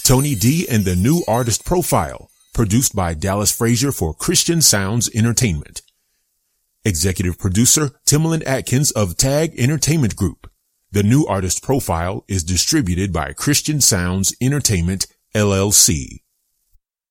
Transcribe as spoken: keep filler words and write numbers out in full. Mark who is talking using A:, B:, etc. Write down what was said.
A: Tony D and the New Artist Profile, produced by Dallas Frazier for Christian Sounds Entertainment. Executive producer Timbaland Atkins of Tag Entertainment Group. The New Artist Profile is distributed by Christian Sounds Entertainment, L L C.